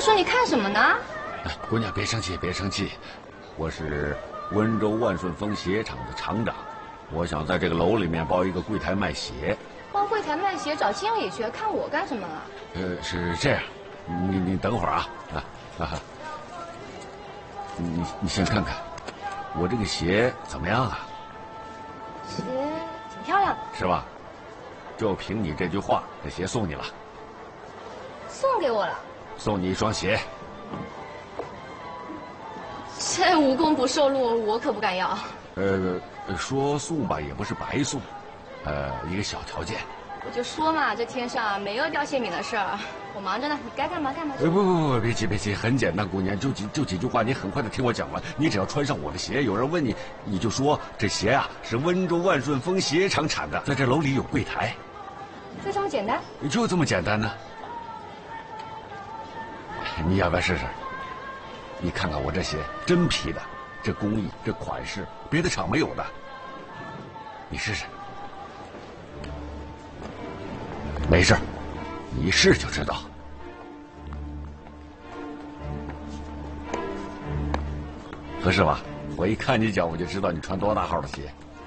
说你看什么呢？ 哎，姑娘别生气，别生气，我是温州万顺丰鞋厂的厂长，我想在这个楼里面包一个柜台卖鞋。 包柜台卖鞋找经理去，看我干什么啊？ 是这样，你等会儿啊你先看看，我这个鞋怎么样啊？ 鞋挺漂亮的， 是吧？就凭你这句话，这鞋送你了。 送给我了。 送你一双鞋。 这无功不受禄，我可不敢要。 说送吧也不是白送，一个小条件。 我就说嘛，这天上没有掉馅饼的事儿，我忙着呢，你该干嘛干嘛去。 不，别急，很简单，姑娘，就几句话，你很快的听我讲完。你只要穿上我的鞋，有人问你，你就说这鞋啊是温州万顺丰鞋厂产的，在这楼里有柜台。 就这么简单？ 就这么简单呢。你要不要试试？你看看我这鞋，真皮的，这工艺，这款式，别的厂没有的。你试试。没事，你一试就知道。合适吧？我一看你脚，我就知道你穿多大号的鞋。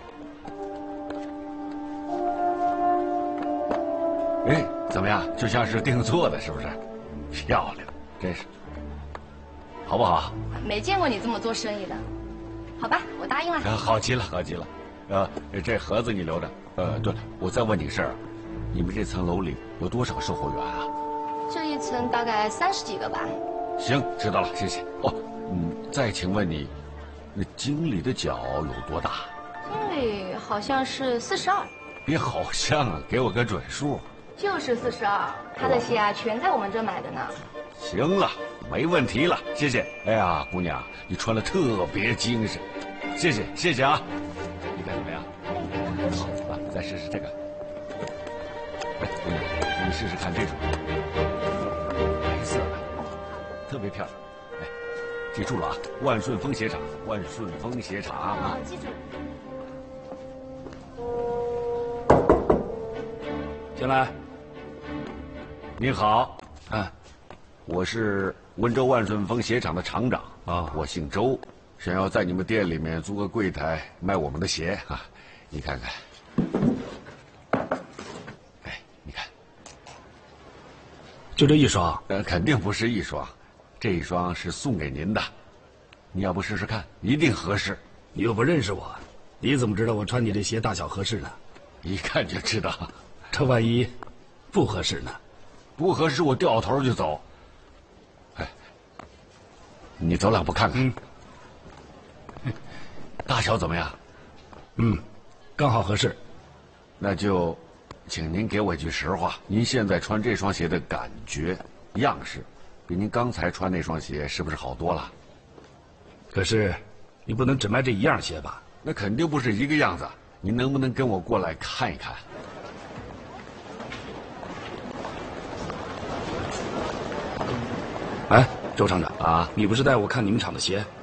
哎，怎么样？就像是定做的，是不是？漂亮，真是。好不好？ 没见过你这么做生意的。好吧，我答应了。 好极了，好极了。这盒子你留着。对了，我再问你个事儿，你们这层楼里有多少售货员啊？ 这一层大概30几个吧。 行，知道了，谢谢。再请问你，那经理的脚有多大？ 经理好像是42。 别好像啊，给我个准数。 就是42，他的鞋啊全在我们这买的呢。 行了，没问题了，谢谢。哎呀，姑娘，你穿的特别精神，谢谢啊。你看怎么样？好啊，再试试这个。哎，姑娘，你试试看这种，白色的，特别漂亮。哎，记住了啊，万顺丰鞋厂，万顺丰鞋厂啊。 记住。 进来。 您好，我是温州万顺丰鞋厂的厂长啊， 我姓周，想要在你们店里面租个柜台卖我们的鞋啊，你看看。哎，你看， 就这一双？ 肯定不是一双，这一双是送给您的，你要不试试看，一定合适。 你又不认识我，你怎么知道我穿你这鞋大小合适呢？ 一看就知道。 这万一不合适呢？ 不合适我掉头就走。哎，你走两步看看。大小怎么样？ 刚好合适。 那就，请您给我一句实话，您现在穿这双鞋的感觉、样式，比您刚才穿那双鞋是不是好多了？ 可是，你不能只卖这一样鞋吧？ 那肯定不是一个样子。您能不能跟我过来看一看？ 哎，周厂长啊， 你不是带我看你们厂的鞋，